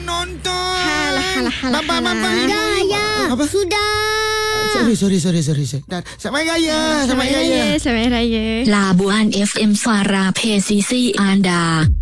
nonton. Halah. Dah, ayah. Apa? Sudah. Sorry. Dah. Selamat Raya. Selamat Raya. Labuan FM Suara PCC Anda.